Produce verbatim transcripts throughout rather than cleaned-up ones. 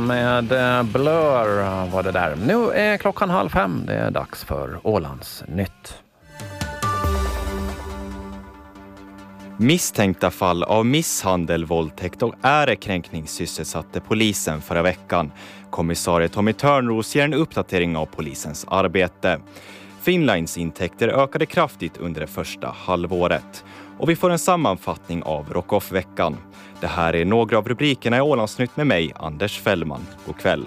med eh, Blur var det där. Nu är klockan halv fem. Det är dags för Ålands nytt. Misstänkta fall av misshandel, våldtäkt och ärekränkning sysselsatte polisen förra veckan. Kommissarie Tommy Törnros ger en uppdatering av polisens arbete. Finnlines intäkter ökade kraftigt under det första halvåret. Och vi får en sammanfattning av Rock-Off-veckan. Det här är några av rubrikerna i Ålandsnytt med mig, Anders Fällman. God kväll.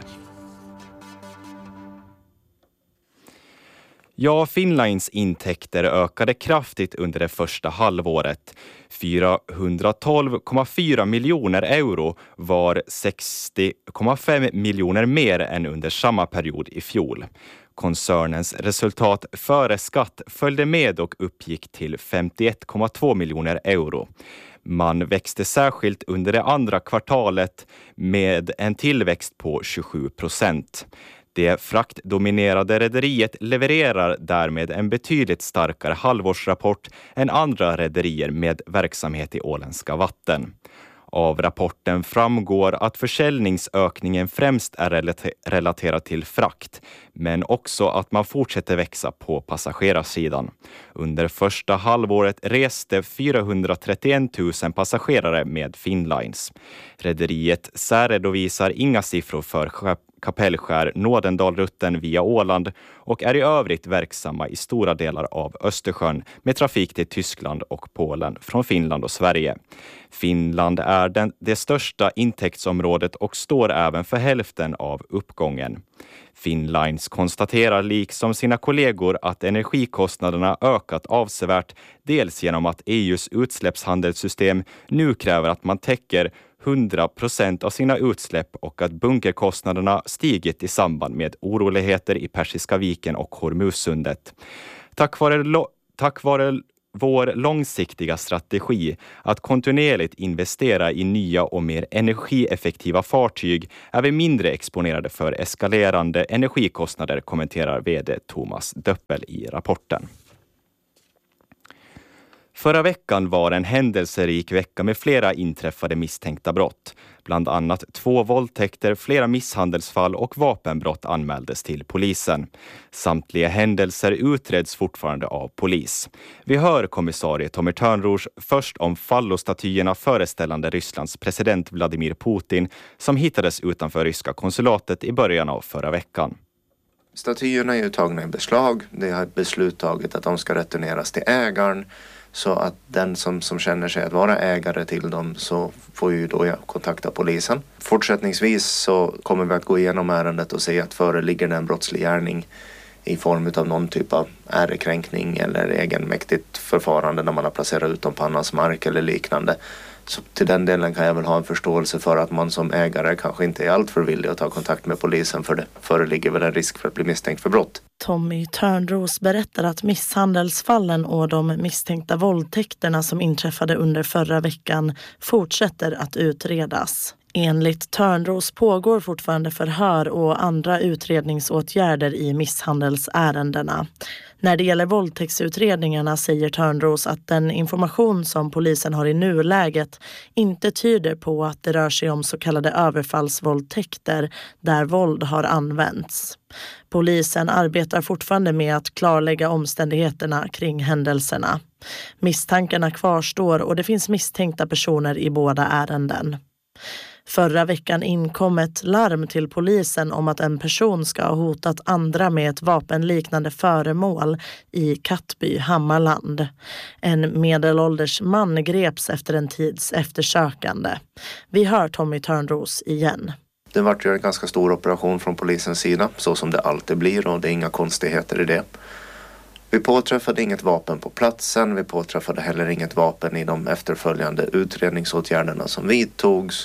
Ja, Finnlines intäkter ökade kraftigt under det första halvåret. fyrahundratolv komma fyra miljoner euro var sextio komma fem miljoner mer än under samma period i fjol. Koncernens resultat före skatt följde med och uppgick till femtioett komma två miljoner euro. Man växte särskilt under det andra kvartalet med en tillväxt på tjugosju procent. Det fraktdominerade rederiet levererar därmed en betydligt starkare halvårsrapport än andra rederier med verksamhet i åländska vatten. Av rapporten framgår att försäljningsökningen främst är relaterad till frakt, men också att man fortsätter växa på passagerarsidan. Under första halvåret reste fyrahundratrettioett tusen passagerare med Finnlines. Rederiet särredovisar inga siffror för Kapellskär Nådendalrutten via Åland och är i övrigt verksamma i stora delar av Östersjön med trafik till Tyskland och Polen från Finland och Sverige. Finland är den, det största intäktsområdet och står även för hälften av uppgången. Finnlines konstaterar liksom sina kollegor att energikostnaderna ökat avsevärt, dels genom att E U:s utsläppshandelssystem nu kräver att man täcker hundra procent av sina utsläpp och att bunkerkostnaderna stigit i samband med oroligheter i Persiska viken och Hormuzsundet. Tack vare, lo- tack vare vår långsiktiga strategi att kontinuerligt investera i nya och mer energieffektiva fartyg är vi mindre exponerade för eskalerande energikostnader, kommenterar vd Thomas Döppel i rapporten. Förra veckan var en händelserik vecka med flera inträffade misstänkta brott. Bland annat två våldtäkter, flera misshandelsfall och vapenbrott anmäldes till polisen. Samtliga händelser utreds fortfarande av polis. Vi hör kommissarie Tommy Törnros först om fallostatyerna föreställande Rysslands president Vladimir Putin som hittades utanför ryska konsulatet i början av förra veckan. Statyerna är ju tagna i beslag. Det har ett beslut taget att de ska returneras till ägaren. Så att den som, som känner sig att vara ägare till dem så får ju då kontakta polisen. Fortsättningsvis så kommer vi att gå igenom ärendet och se att föreligger det en brottslig gärning i form av någon typ av ärekränkning eller egenmäktigt förfarande när man har placerat ut dem på annans mark eller liknande. Så till den delen kan jag väl ha en förståelse för att man som ägare kanske inte är alltför villig att ta kontakt med polisen, för det föreligger väl en risk för att bli misstänkt för brott. Tommy Törnros berättar att misshandelsfallen och de misstänkta våldtäkterna som inträffade under förra veckan fortsätter att utredas. Enligt Törnros pågår fortfarande förhör och andra utredningsåtgärder i misshandelsärendena. När det gäller våldtäktsutredningarna säger Törnros att den information som polisen har i nuläget inte tyder på att det rör sig om så kallade överfallsvåldtäkter där våld har använts. Polisen arbetar fortfarande med att klarlägga omständigheterna kring händelserna. Misstankarna kvarstår och det finns misstänkta personer i båda ärenden. Förra veckan inkom ett larm till polisen om att en person ska ha hotat andra med ett vapenliknande föremål i Kattby, Hammarland. En medelålders man greps efter en tids eftersökande. Vi hör Tommy Törnros igen. Det var ju en ganska stor operation från polisens sida, så som det alltid blir, och det är inga konstigheter i det. Vi påträffade inget vapen på platsen, vi påträffade heller inget vapen i de efterföljande utredningsåtgärderna som vidtogs.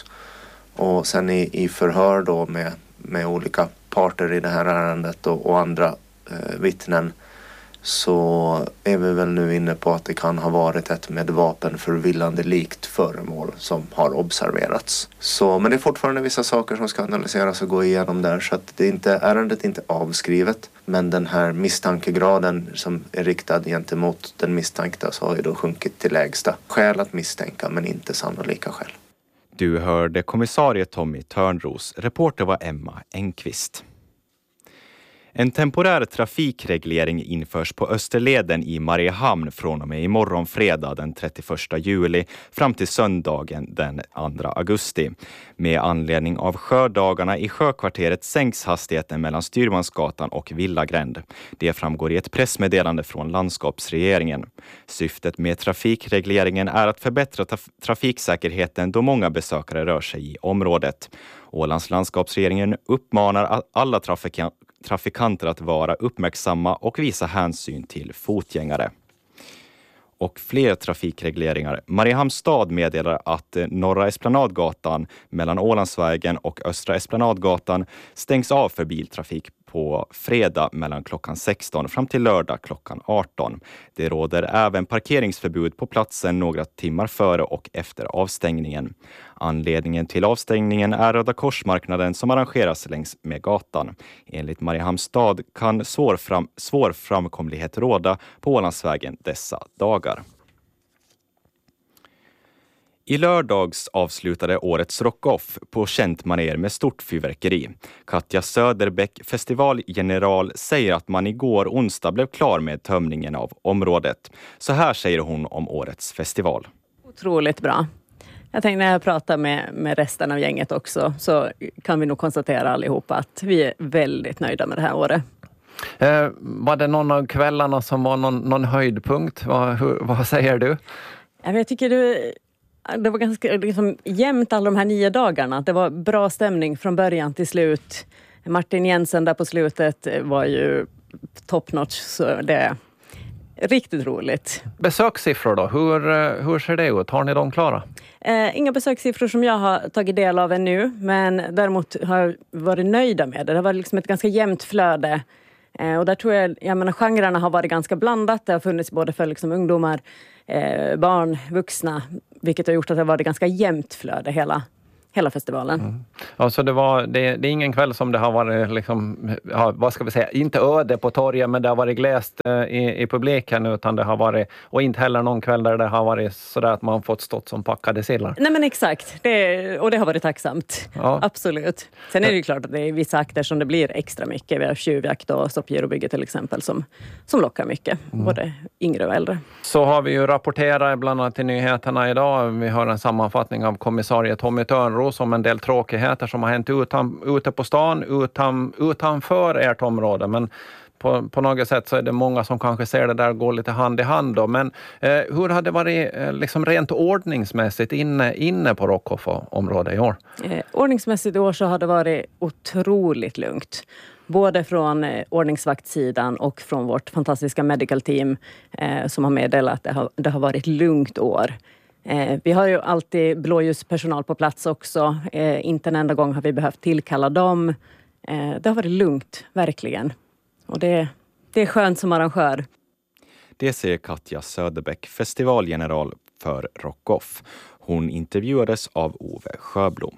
Och sen i, i förhör då med, med olika parter i det här ärendet och, och andra eh, vittnen så är vi väl nu inne på att det kan ha varit ett med vapen förvillande likt föremål som har observerats. Så, men det är fortfarande vissa saker som ska analyseras och gå igenom där, så att det är inte, ärendet är inte avskrivet. Men den här misstankegraden som är riktad gentemot den misstänkta så har ju då sjunkit till lägsta. Skäl att misstänka men inte sannolika skäl. Du hörde kommissarie Tommy Törnros. Reporter var Emma Engqvist. En temporär trafikreglering införs på Österleden i Mariehamn från och med imorgon fredag den trettioförsta juli fram till söndagen den andra augusti. Med anledning av sjödagarna i sjökvarteret sänks hastigheten mellan Styrmansgatan och Villagränd. Det framgår i ett pressmeddelande från landskapsregeringen. Syftet med trafikregleringen är att förbättra traf- trafiksäkerheten då många besökare rör sig i området. Ålands landskapsregeringen uppmanar alla trafikanter trafikanter att vara uppmärksamma och visa hänsyn till fotgängare. Och fler trafikregleringar. Mariehamns stad meddelar att Norra Esplanadgatan mellan Ålandsvägen och Östra Esplanadgatan stängs av för biltrafik på fredag mellan klockan sexton fram till lördag klockan arton. Det råder även parkeringsförbud på platsen några timmar före och efter avstängningen. Anledningen till avstängningen är Röda Korsmarknaden som arrangeras längs med gatan. Enligt Mariehamns stad kan svår, fram, svår framkomlighet råda på Ålandsvägen dessa dagar. I lördags avslutade årets Rock-Off på känt manér med stort fyrverkeri. Katja Söderbäck, festivalgeneral, säger att man igår onsdag blev klar med tömningen av området. Så här säger hon om årets festival. Otroligt bra. Jag tänkte när jag pratar med, med resten av gänget också så kan vi nog konstatera allihopa att vi är väldigt nöjda med det här året. Eh, var det någon av kvällarna som var någon, någon höjdpunkt? Vad, hur, vad säger du? Jag tycker det, det var ganska liksom, jämnt alla de här nio dagarna. Det var bra stämning från början till slut. Martin Jensen där på slutet var ju top notch, så det är riktigt roligt. Besökssiffror då, hur, hur ser det ut? Har ni dem klara? Eh, inga besökssiffror som jag har tagit del av ännu, men däremot har jag varit nöjda med det. Det var liksom ett ganska jämnt flöde. Eh, och där tror jag, jag menar, genrerna har varit ganska blandat. Det har funnits både för liksom ungdomar, eh, barn, vuxna, vilket har gjort att det har varit ganska jämnt flöde hela Hela festivalen. Mm. Alltså det, var, det, det är ingen kväll som det har varit, liksom, ja, vad ska vi säga, inte öde på torget, men det har varit gläst eh, i, i publiken, utan det har varit, och inte heller någon kväll där det har varit sådär att man fått stått som packade sillar. Nej men exakt, det, och det har varit tacksamt. Ja. Absolut. Sen är det ju klart att det är vissa akter som det blir extra mycket. Vi har tjuvjakt och stoppgirobygge till exempel som, som lockar mycket, mm. både yngre och äldre. Så har vi ju rapporterat bland annat i nyheterna idag. Vi har en sammanfattning av kommissarie Tommy Törnros om en del tråkigheter som har hänt utan, ute på stan, utan, utanför ert område. Men på, på något sätt så är det många som kanske ser det där gå lite hand i hand då. Men eh, hur har det varit eh, liksom rent ordningsmässigt inne, inne på Rock-Off-området i år? Eh, ordningsmässigt i år så har det varit otroligt lugnt. Både från eh, ordningsvaktssidan och från vårt fantastiska medical team eh, som har meddelat att det har, det har varit lugnt år. Eh, vi har ju alltid blåljuspersonal på plats också. Eh, inte en enda gång har vi behövt tillkalla dem. Eh, det har varit lugnt, verkligen. Och det, det är skönt som arrangör. Det säger Katja Söderbäck, festivalgeneral för Rock-Off. Hon intervjuades av Ove Sjöblom.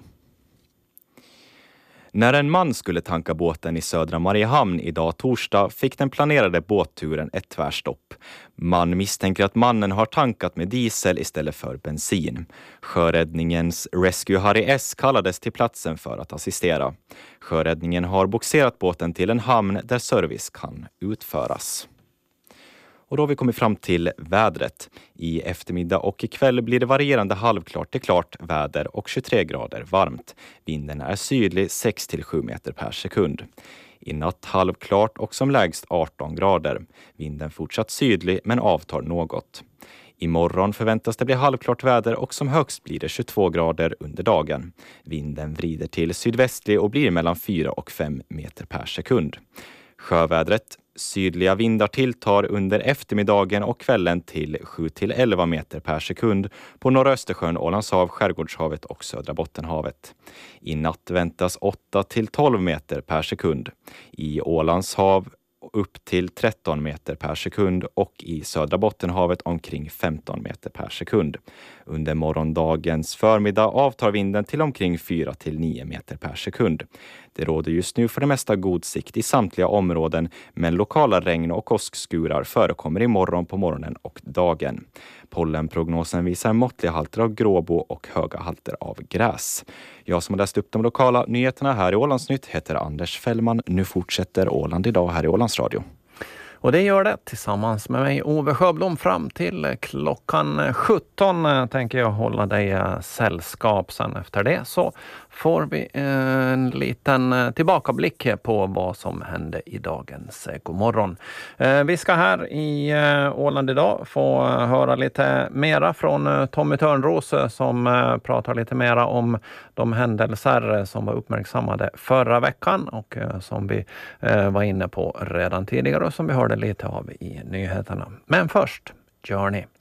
När en man skulle tanka båten i södra Mariehamn idag torsdag fick den planerade båtturen ett tvärstopp. Man misstänker att mannen har tankat med diesel istället för bensin. Sjöräddningens Rescue Harry S kallades till platsen för att assistera. Sjöräddningen har boxerat båten till en hamn där service kan utföras. Och då har vi kommit fram till vädret. I eftermiddag och ikväll blir det varierande halvklart till klart väder och tjugotre grader varmt. Vinden är sydlig sex till sju meter per sekund. I natt halvklart och som lägst arton grader. Vinden fortsatt sydlig men avtar något. Imorgon förväntas det bli halvklart väder och som högst blir det tjugotvå grader under dagen. Vinden vrider till sydvästlig och blir mellan fyra och fem meter per sekund. Sjövädret. Sydliga vindar tilltar under eftermiddagen och kvällen till sju till elva meter per sekund på norra Östersjön, Ålandshav, Skärgårdshavet och södra Bottenhavet. I natt väntas åtta till tolv meter per sekund. I Ålandshav upp till tretton meter per sekund och i södra Bottenhavet omkring femton meter per sekund. Under morgondagens förmiddag avtar vinden till omkring fyra till nio meter per sekund. Det råder just nu för det mesta god sikt i samtliga områden, men lokala regn- och åskskurar förekommer imorgon på morgonen och dagen. Pollenprognosen visar måttliga halter av gråbo och höga halter av gräs. Jag som har läst upp de lokala nyheterna här i Ålandsnytt heter Anders Fällman. Nu fortsätter Åland idag här i Ålands Radio. Och det gör det tillsammans med mig, Ove Sjöblom, fram till klockan sjutton tänker jag hålla dig sällskap. Sen efter det så får vi en liten tillbakablick på vad som hände i dagens Godmorgon. Vi ska här i Åland idag få höra lite mera från Tommy Törnros som pratar lite mera om de händelser som var uppmärksammade förra veckan och som vi var inne på redan tidigare och som vi hörde lite av i nyheterna. Men först, Journey.